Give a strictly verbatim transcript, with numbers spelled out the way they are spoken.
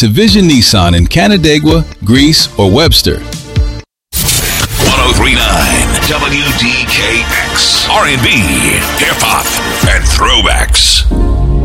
to Vision Nissan in Canandaigua, Greece, or Webster. ten thirty-nine W D K X R and B, hip hop, and throwbacks.